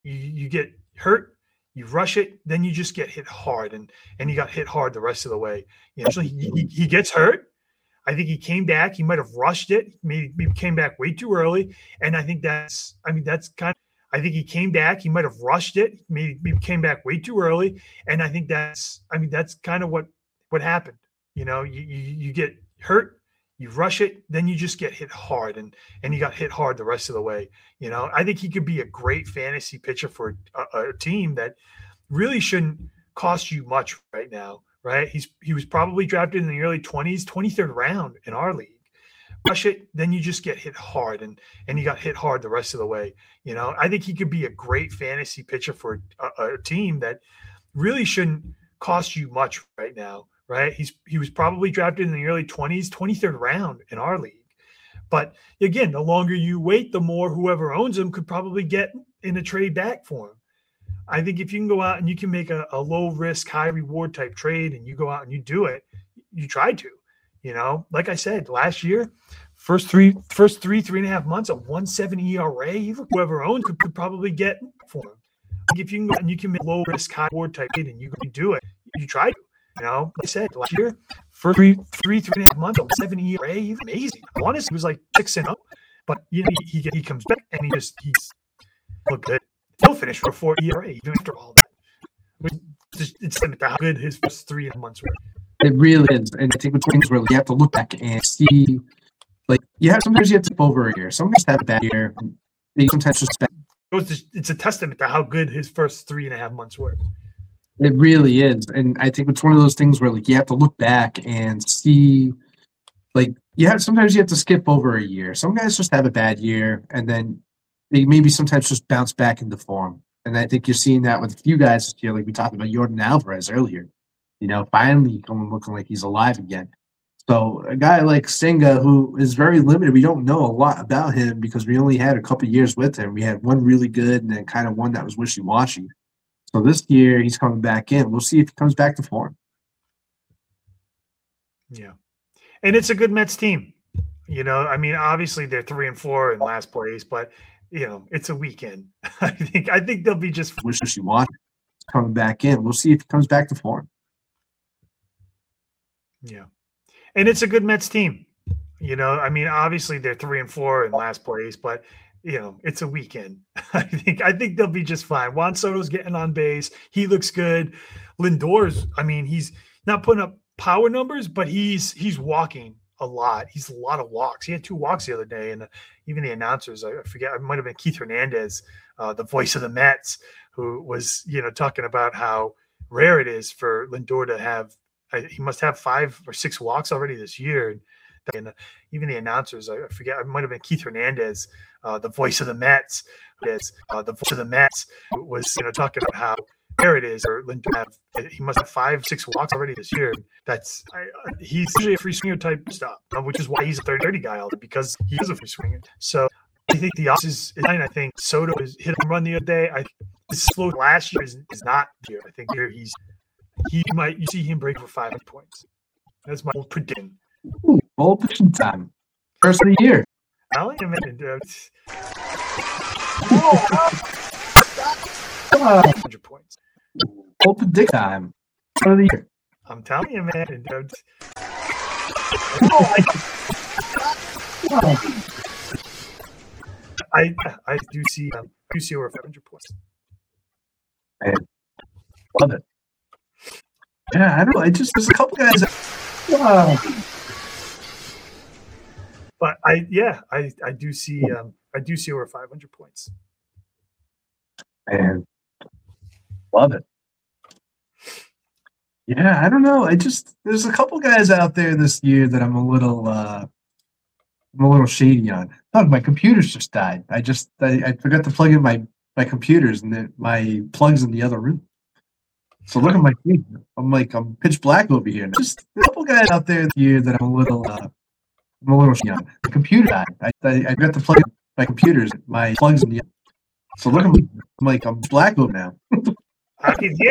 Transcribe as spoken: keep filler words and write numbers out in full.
you, you get hurt, you rush it, then you just get hit hard, and and he got hit hard the rest of the way. You know, so he, he, he gets hurt. I think he came back. He might have rushed it. Maybe he came back way too early, and I think that's. I mean, that's kind of. I think he came back. He might have rushed it. Maybe he came back way too early, and I think that's. I mean, that's kind of what what happened. You know, you you, you get hurt. You rush it, then you just get hit hard, and and he got hit hard the rest of the way. You know, I think he could be a great fantasy pitcher for a, a team that really shouldn't cost you much right now, right? He's he was probably drafted in the early twenties, twenty-third round in our league. Rush it, then you just get hit hard, and and he got hit hard the rest of the way. You know, I think he could be a great fantasy pitcher for a, a team that really shouldn't cost you much right now. Right. He's he was probably drafted in the early twenties, twenty-third round in our league. But again, the longer you wait, the more whoever owns him could probably get in a trade back for him. I think if you can go out and you can make a, a low risk, high reward type trade, and you go out and you do it, you try to, you know, like I said, last year, first three, first three, three and a half months, a one seven E R A, whoever owns could, could probably get for him. If you can go out and you can make a low risk, high reward type trade, and you do it, you try to. You know, like I said, last year, for three, three, three and a half months, seven E R A, he's amazing. Honestly, he was like six and up, but you know, he, he he comes back and he just he's look good. He'll finish for four E R A even after all that. It's just it's how good his first three months were. It really is, and I think with things where you have to look back and see, like you have sometimes you have to skip over a year. Some guys have a bad year. They sometimes just spend. It's a testament to how good his first three and a half months were. It really is. And I think it's one of those things where like you have to look back and see, like you have sometimes you have to skip over a year. Some guys just have a bad year and then they maybe sometimes just bounce back into form. And I think you're seeing that with a few guys here, like we talked about Jordan Alvarez earlier. You know, finally coming looking like he's alive again. So a guy like Senga, who is very limited, we don't know a lot about him because we only had a couple of years with him. We had one really good and then kind of one that was wishy-washy. So this year he's coming back in. We'll see if he comes back to form. Yeah, and it's a good Mets team. You know, I mean, obviously they're three and four in last place, but you know, it's a weekend. I think I think they'll be just wishy-washy. Coming back in. We'll see if he comes back to form. Yeah, and it's a good Mets team. You know, I mean, obviously they're three and four in last place, but you know, it's a weekend. I think I think they'll be just fine. Juan Soto's getting on base. He looks good. Lindor's, I mean, he's not putting up power numbers, but he's he's walking a lot. He's a lot of walks. He had two walks the other day, and uh, even the announcers, I forget, it might have been Keith Hernandez, uh, the voice of the Mets, who was, you know, talking about how rare it is for Lindor to have. Uh, he must have five or six walks already this year. And uh, even the announcers, I forget, it might have been Keith Hernandez, uh, the voice of the Mets, is uh, the voice of the Mets, was, you know, talking about how rare it is for Lindor to have. He must have five, six walks already this year. That's I, uh, he's usually a free swinger type stuff, uh, which is why he's a thirty guy all day, because he is a free swinger. So I think the odds is, is I think Soto is hit a run the other day. I this slow last year is, is not here. I think here he's he might you see him break for five hundred points. That's my old prediction. Ooh, bold prediction time. First of the year. I like him in uh, one hundred points. Bold prediction time. First of the year. I'm telling you, man. And, uh, I I do see um, I do see over five hundred points. Man, love it. Yeah, I don't know. I just there's a couple guys. Wow. But I yeah I, I do see um, I do see over five hundred points. Man, love it. Yeah, I don't know. I just there's a couple guys out there this year that I'm a little uh, I'm a little shady on. Oh, my computer's just died. I just I, I forgot to plug in my my computers and the, my plugs in the other room. So look at my feet. I'm like I'm pitch black over here. Just a couple guys out there this year that I'm a little uh, I'm a little shady on. The computer died. I I, I forgot to plug in my computers, my plugs in the. So look at me. I'm like I'm black over now. I can hear.